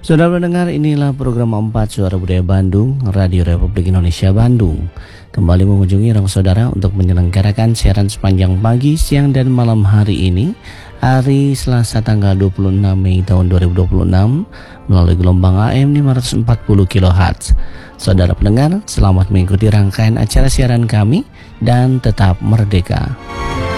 Saudara pendengar, inilah program 4 Suara Budaya Bandung, Radio Republik Indonesia Bandung. Kembali mengunjungi ruang saudara untuk menyelenggarakan siaran sepanjang pagi, siang, dan malam hari ini, hari Selasa tanggal 26 Mei tahun 2026, melalui gelombang AM 540 kHz. Saudara pendengar, selamat mengikuti rangkaian acara siaran kami dan tetap merdeka.